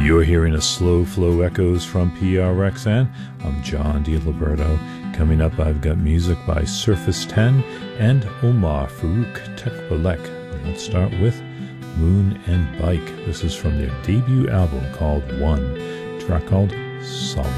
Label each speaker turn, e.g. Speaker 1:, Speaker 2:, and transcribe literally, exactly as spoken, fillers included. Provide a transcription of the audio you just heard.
Speaker 1: You're hearing a Slow Flow Echoes from P R X N. I'm John DiLiberto. Coming up, I've got music by Surface ten and Omar Farouk Tekbalek. Let's start with Moon and Bike. This is from their debut album called One, a track called Solid.